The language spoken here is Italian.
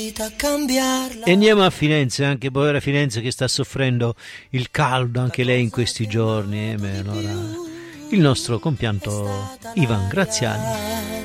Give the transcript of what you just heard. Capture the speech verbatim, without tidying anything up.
E andiamo a Firenze, anche povera Firenze che sta soffrendo il caldo anche lei in questi giorni. Eh? Allora, il nostro compianto Ivan Graziani.